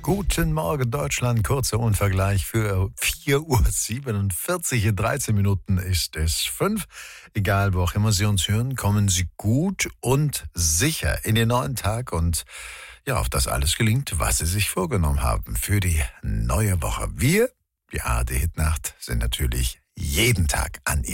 Guten Morgen Deutschland, kurzer Unvergleich für 4:47 Uhr. In 13 Minuten ist es 5. Egal, wo auch immer Sie uns hören, kommen Sie gut und sicher in den neuen Tag und ja, auf das alles gelingt, was Sie sich vorgenommen haben für die neue Woche. Wir, die ARD Hitnacht, sind natürlich jeden Tag an